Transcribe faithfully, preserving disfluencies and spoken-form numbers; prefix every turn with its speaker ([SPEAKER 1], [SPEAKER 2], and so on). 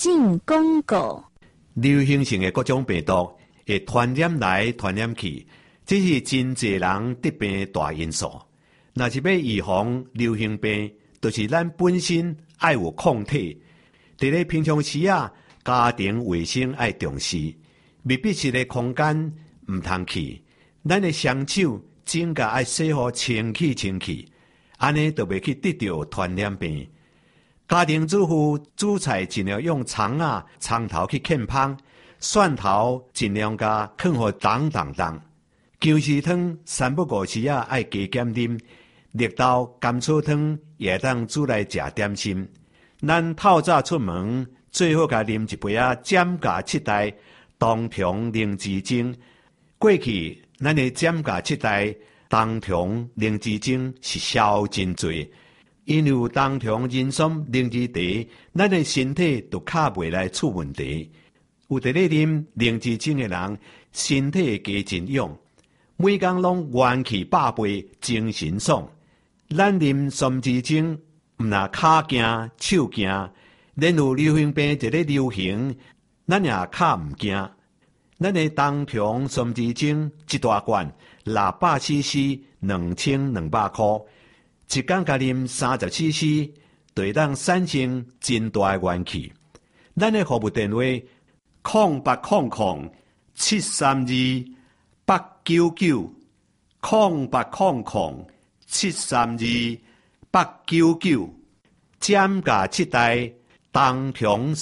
[SPEAKER 1] 境广告。
[SPEAKER 2] 流行性的各种病毒会传染来传染去，这是真侪人得病的大因素。若是要预防流行病，就是咱本身要有抗体。伫咧平常时啊，家庭卫生要重视，密闭式的空间唔通去。咱的双手指甲要洗好清气清气，安尼就袂去得到传染病。家庭主妇煮菜尽量用葱啊、葱头去啃芳，蒜头尽量甲啃互重重重。姜丝汤三不五时啊爱加减啉，绿豆甘草汤也当煮来食点心。咱透早出门最好甲啉一杯啊giảm價七代冬蟲靈芝精。過去咱的giảm價七代冬蟲靈芝精是銷真濟。因為有冬蟲人參靈芝茶，咱的身體就較袂來出問題。有佇咧啉靈芝精的人，身體加真勇，每工攏元氣百倍，精神爽。咱啉參芝精，毋若骹驚、手驚，連有流行病一咧流行，咱也較毋驚。咱的冬蟲參芝精一大罐，六百 C C， 兩千兩百塊。一天甲啉三十 C C， 就會當產生真大元氣。咱的服務電話：空八空空七三二八九九，空八空空七三二八九九。減價七代冬蟲